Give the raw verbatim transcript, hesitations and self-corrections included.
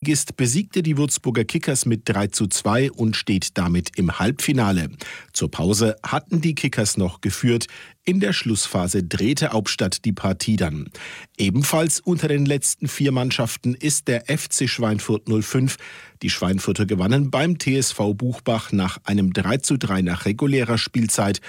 Zweitligist besiegte die Würzburger Kickers mit drei zu zwei und steht damit im Halbfinale. Zur Pause hatten die Kickers noch geführt. In der Schlussphase drehte Hauptstadt die Partie dann. Ebenfalls unter den letzten vier Mannschaften ist der F C Schweinfurt null fünf. Die Schweinfurter gewannen beim T S V Buchbach nach einem drei zu drei nach regulärer Spielzeit